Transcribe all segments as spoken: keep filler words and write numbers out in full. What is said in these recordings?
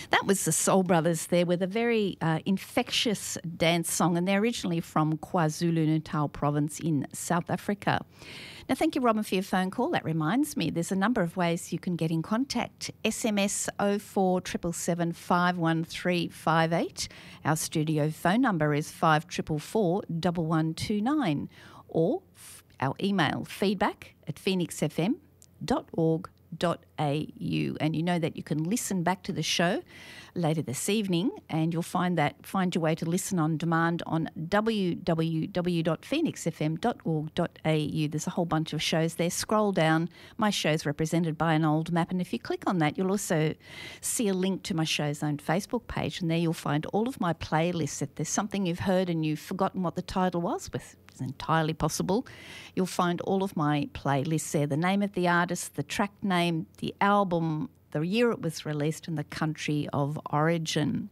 That was the Soul Brothers there with a very uh, infectious dance song, and they're originally from KwaZulu-Natal province in South Africa. Now, thank you, Robin, for your phone call. That reminds me, there's a number of ways you can get in contact. S M S oh four seven seven seven, five one three five eight. Our studio phone number is five four four four, one one two nine. Or f- our email, feedback at phoenix f m dot org dot a u, and you know that you can listen back to the show later this evening, and you'll find that find your way to listen on demand on w w w dot phoenix f m dot org dot a u. There's a whole bunch of shows there. Scroll down. My show's represented by an old map, and if you click on that, you'll also see a link to my show's own Facebook page, and there you'll find all of my playlists. If there's something you've heard and you've forgotten what the title was, with it's entirely possible, you'll find all of my playlists there, the name of the artist, the track name, the album, the year it was released, and the country of origin.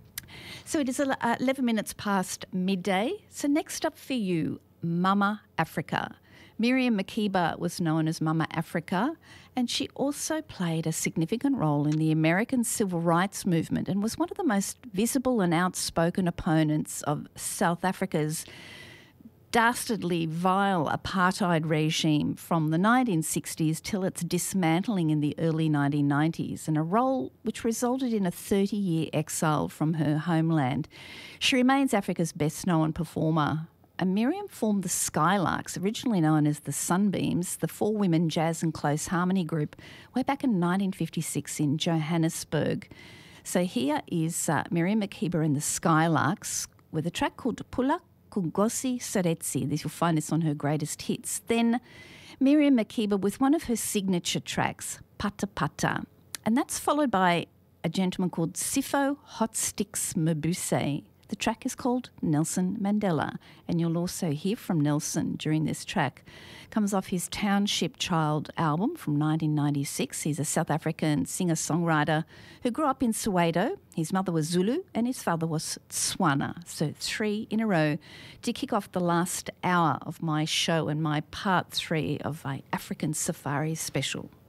So it is eleven minutes past midday. So next up for you, Mama Africa. Miriam Makeba was known as Mama Africa, and she also played a significant role in the American civil rights movement and was one of the most visible and outspoken opponents of South Africa's dastardly, vile apartheid regime from the nineteen sixties till its dismantling in the early nineteen nineties, and a role which resulted in a thirty-year exile from her homeland. She remains Africa's best-known performer. And Miriam formed the Skylarks, originally known as the Sunbeams, the four-women jazz and close harmony group, way back in nineteen fifty-six in Johannesburg. So here is uh, Miriam Makeba and the Skylarks with a track called Pula Kungosi Soretsi. This, you'll find this on her greatest hits. Then Miriam Makeba with one of her signature tracks, Pata Pata. And that's followed by a gentleman called Sifo Hot Sticks Mabuse. The track is called Nelson Mandela, and you'll also hear from Nelson during this track. Comes off his Township Child album from nineteen ninety-six. He's a South African singer-songwriter who grew up in Soweto. His mother was Zulu and his father was Tswana. So three in a row to kick off the last hour of my show and my part three of my African Safari special.